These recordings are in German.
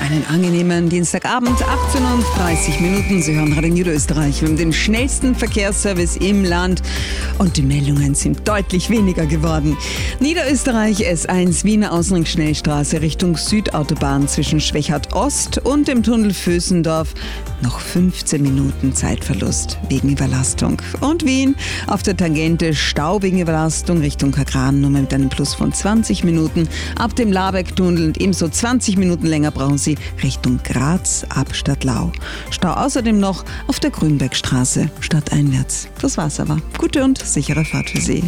Einen angenehmen Dienstagabend, 18:30 Uhr. Sie hören Radio Niederösterreich. Wir haben den schnellsten Verkehrsservice im Land und die Meldungen sind deutlich weniger geworden. Niederösterreich S1 Wiener Außenring-Schnellstraße Richtung Südautobahn zwischen Schwechat Ost und dem Tunnel Vösendorf. Noch 15 Minuten Zeitverlust wegen Überlastung. Und Wien auf der Tangente Stau wegen Überlastung Richtung Kagran, nur mit einem Plus von 20 Minuten. Ab dem Labeck-Tunnel und ebenso 20 Minuten länger brauchen Sie Richtung Graz ab Stadtlau. Stau außerdem noch auf der Grünbergstraße stadteinwärts. Das war's aber. Gute und sichere Fahrt für Sie.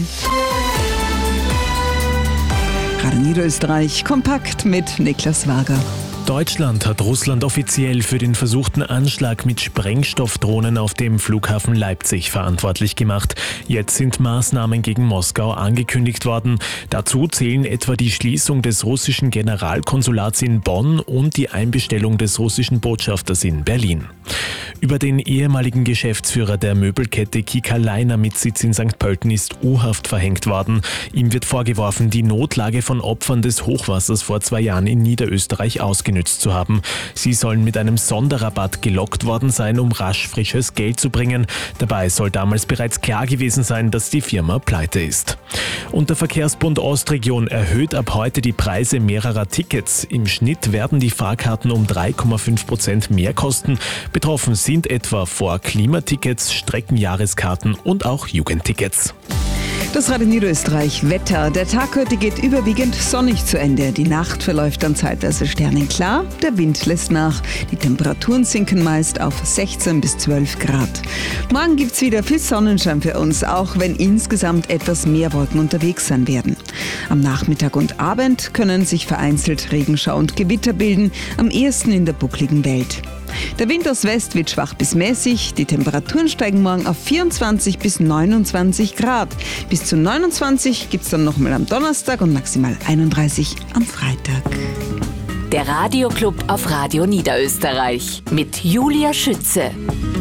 Radio Niederösterreich kompakt mit Niklas Wager. Deutschland hat Russland offiziell für den versuchten Anschlag mit Sprengstoffdrohnen auf dem Flughafen Leipzig verantwortlich gemacht. Jetzt sind Maßnahmen gegen Moskau angekündigt worden. Dazu zählen etwa die Schließung des russischen Generalkonsulats in Bonn und die Einbestellung des russischen Botschafters in Berlin. Über den ehemaligen Geschäftsführer der Möbelkette Kika Leiner mit Sitz in St. Pölten ist U-Haft verhängt worden. Ihm wird vorgeworfen, die Notlage von Opfern des Hochwassers vor 2 Jahren in Niederösterreich ausgenutzt zu haben. Sie sollen mit einem Sonderrabatt gelockt worden sein, um rasch frisches Geld zu bringen. Dabei soll damals bereits klar gewesen sein, dass die Firma pleite ist. Und der Verkehrsbund Ostregion erhöht ab heute die Preise mehrerer Tickets. Im Schnitt werden die Fahrkarten um 3,5% mehr kosten. Betroffen sind etwa vor Klimatickets, Streckenjahreskarten und auch Jugendtickets. Das Radio Niederösterreich Wetter. Der Tag heute geht überwiegend sonnig zu Ende. Die Nacht verläuft dann zeitweise sternenklar. Der Wind lässt nach. Die Temperaturen sinken meist auf 16 bis 12 Grad. Morgen gibt's wieder viel Sonnenschein für uns, auch wenn insgesamt etwas mehr Wolken unterwegs sein werden. Am Nachmittag und Abend können sich vereinzelt Regenschau und Gewitter bilden, am ehesten in der buckligen Welt. Der Wind aus West wird schwach bis mäßig. Die Temperaturen steigen morgen auf 24 bis 29 Grad. Bis zu 29 gibt es dann nochmal am Donnerstag und maximal 31 am Freitag. Der Radioclub auf Radio Niederösterreich mit Julia Schütze.